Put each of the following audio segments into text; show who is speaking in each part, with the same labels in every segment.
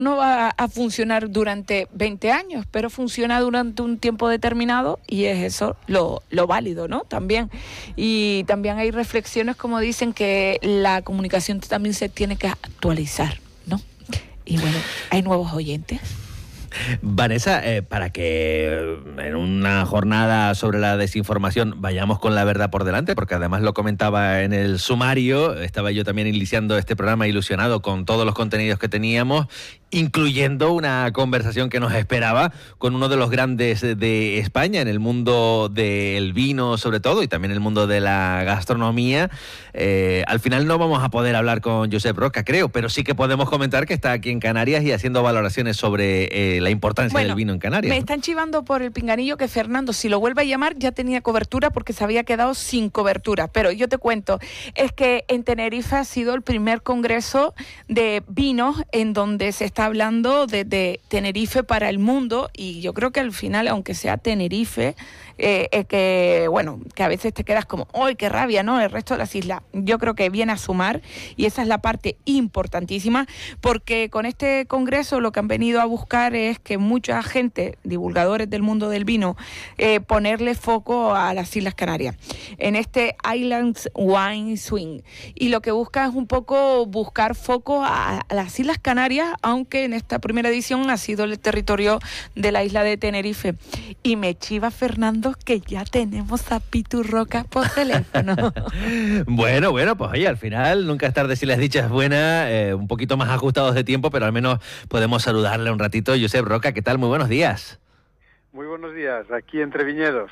Speaker 1: no va a funcionar durante 20 años, pero funciona durante un tiempo determinado y es eso lo válido, ¿no? También. Y también hay reflexiones como dicen que la comunicación también se tiene que actualizar, ¿no? Y bueno, hay nuevos oyentes.
Speaker 2: Vanessa, para que en una jornada sobre la desinformación vayamos con la verdad por delante, porque además lo comentaba en el sumario, estaba yo también iniciando este programa ilusionado con todos los contenidos que teníamos, incluyendo una conversación que nos esperaba con uno de los grandes de España en el mundo del vino sobre todo y también en el mundo de la gastronomía. Al final no vamos a poder hablar con Josep Roca, creo, pero sí que podemos comentar que está aquí en Canarias y haciendo valoraciones sobre la importancia del vino en Canarias.
Speaker 1: Me están chivando por el pinganillo que Fernando, si lo vuelve a llamar, ya tenía cobertura porque se había quedado sin cobertura. Pero yo te cuento, es que en Tenerife ha sido el primer congreso de vinos en donde se está hablando de Tenerife para el mundo, y yo creo que al final, aunque sea Tenerife, que a veces te quedas como, ¡ay, qué rabia!, ¿no? El resto de las islas. Yo creo que viene a sumar, y esa es la parte importantísima, porque con este congreso lo que han venido a buscar es que mucha gente, divulgadores del mundo del vino, ponerle foco a las Islas Canarias, en este Islands Wine Swing. Y lo que busca es un poco buscar foco a las Islas Canarias, aunque en esta primera edición ha sido el territorio de la isla de Tenerife. Y me chiva Fernando que ya tenemos a Pitu Roca por teléfono.
Speaker 2: Bueno, pues oye, al final nunca es tarde si las dichas buenas, un poquito más ajustados de tiempo, pero al menos podemos saludarle un ratito. Josep Roca, ¿qué tal? Muy buenos días.
Speaker 3: Muy buenos días, aquí entre viñedos.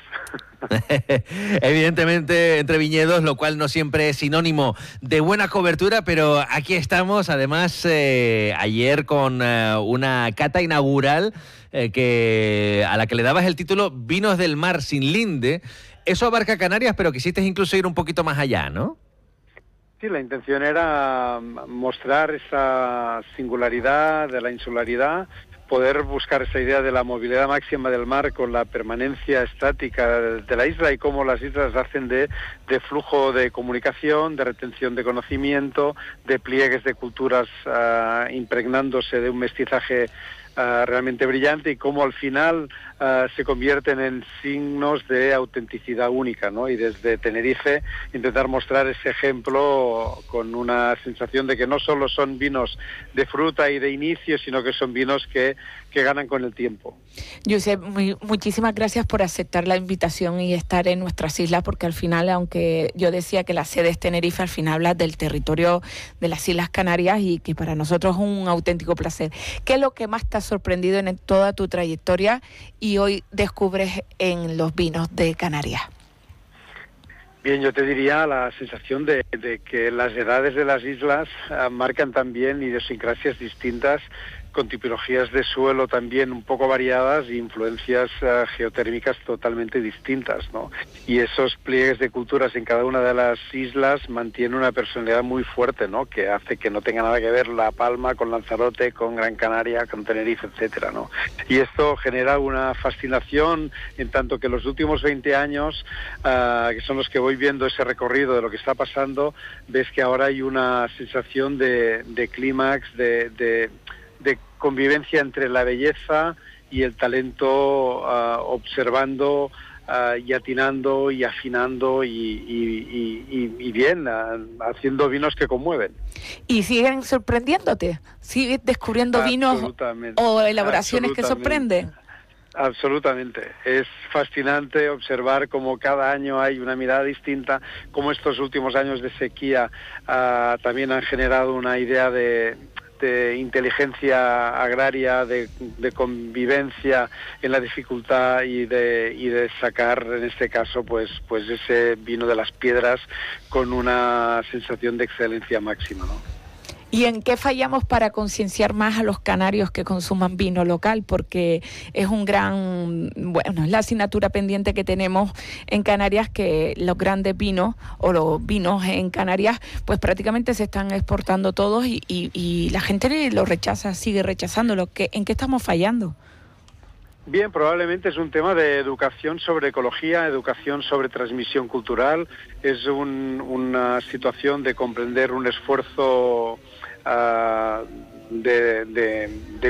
Speaker 2: Evidentemente entre viñedos, lo cual no siempre es sinónimo de buena cobertura, pero aquí estamos, además ayer con una cata inaugural a la que le dabas el título Vinos del Mar sin Linde. Eso abarca Canarias, pero quisiste incluso ir un poquito más allá, ¿no?
Speaker 3: Sí, la intención era mostrar esa singularidad de la insularidad, poder buscar esa idea de la movilidad máxima del mar con la permanencia estática de la isla y cómo las islas hacen de flujo de comunicación, de retención de conocimiento, de pliegues de culturas impregnándose de un mestizaje realmente brillante, y cómo al final se convierten en signos de autenticidad única, ¿no? Y desde Tenerife intentar mostrar ese ejemplo con una sensación de que no solo son vinos de fruta y de inicio, sino que son vinos que ganan con el tiempo.
Speaker 1: Josep, muchísimas gracias por aceptar la invitación y estar en nuestras islas, porque al final, aunque yo decía que la sede es Tenerife, al final hablas del territorio de las Islas Canarias, y que para nosotros es un auténtico placer. ¿Qué es lo que más te ha sorprendido en toda tu trayectoria y hoy descubres en los vinos de Canarias?
Speaker 3: Bien, yo te diría la sensación de que las edades de las islas marcan también idiosincrasias distintas, con tipologías de suelo también un poco variadas e influencias geotérmicas totalmente distintas, ¿no? Y esos pliegues de culturas en cada una de las islas mantienen una personalidad muy fuerte, ¿no? Que hace que no tenga nada que ver La Palma con Lanzarote, con Gran Canaria, con Tenerife, etcétera, ¿no? Y esto genera una fascinación, en tanto que los últimos 20 años, que son los que voy viendo ese recorrido de lo que está pasando, ves que ahora hay una sensación de clímax, de convivencia entre la belleza y el talento, observando y atinando y afinando y bien, haciendo vinos que conmueven.
Speaker 1: ¿Y siguen sorprendiéndote? ¿Sigues descubriendo vinos o elaboraciones que sorprenden?
Speaker 3: Absolutamente. Es fascinante observar cómo cada año hay una mirada distinta, cómo estos últimos años de sequía también han generado una idea de inteligencia agraria, de convivencia en la dificultad y de sacar, en este caso, pues ese vino de las piedras con una sensación de excelencia máxima, ¿no?
Speaker 1: ¿Y en qué fallamos para concienciar más a los canarios que consuman vino local? Porque es es la asignatura pendiente que tenemos en Canarias, que los grandes vinos o los vinos en Canarias pues prácticamente se están exportando todos y la gente lo rechaza, sigue rechazándolo. ¿En qué estamos fallando?
Speaker 3: Bien, probablemente es un tema de educación sobre ecología, educación sobre transmisión cultural. Es una situación de comprender un esfuerzo de